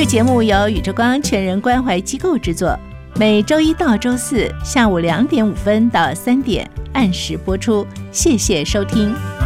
个节目由宇宙光全人关怀机构制作，每周一到周四下午2点5分到3点按时播出，谢谢收听。